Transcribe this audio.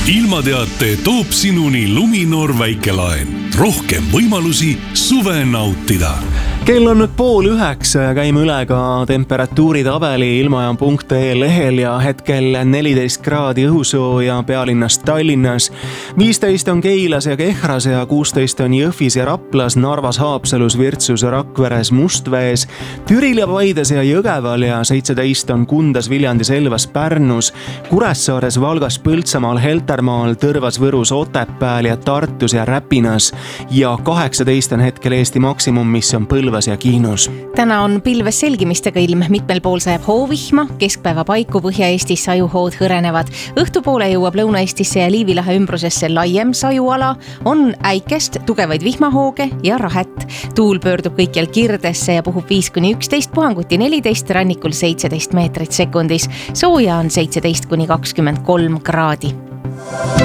ilmateate toob sinuni Luminor väikelaen. Rohkem võimalusi suve nautida. Kell on nüüd 8:30 ja käime üle ka temperatuuritabeli ilmajaam.ee lehel ja hetkel 14 kraadi õhusooja pealinnas Tallinnas. 15 on Keilas ja Kehras ja 16 on Jõhvis ja Raplas, Narvas, Haapsalus, Virtsus, Rakveres, Mustvees, Türil ja Paides ja Jõgeval ja 17 on Kundas, Viljandis, Elvas, Pärnus, Kuressaares, Valgas, Põltsamaal, Heltermaal, Tõrvas, Võrus, Otepääl ja Tartus ja Räpinas ja 18 on hetkel Eesti maksimum, mis on Põlvas ja Kiinus. Täna on pilves selgimistega ilm, mitmel pool sajab hoovihma, keskpäeva paiku Põhja-Eestis sajuhood hõrenevad. Õhtupoole jõuab Lõuna-Eestisse ja Liivilahe ümbrusesse laiem sajuala, on äikest, tugevaid vihmahooge ja rahet. Tuul pöördub kõikjal kirdesse ja puhub 5-11, puhanguti 14, rannikul 17 meetrit sekundis. Sooja on 17-23 kraadi.